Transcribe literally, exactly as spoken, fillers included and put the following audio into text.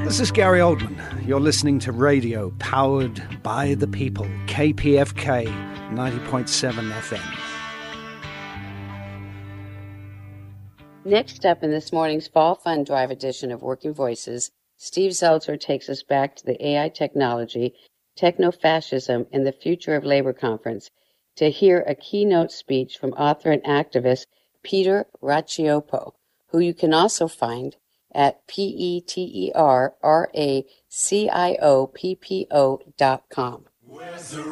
This is Gary Oldman. You're listening to radio powered by the people. K P F K ninety point seven F M. Next up in this morning's Fall Fun Drive edition of Working Voices, Steve Zeltzer takes us back to the A I technology, techno-fascism, and the future of labor conference to hear a keynote speech from author and activist Peter Racioppo, who you can also find at P E T E R R A C I O P P O dot com.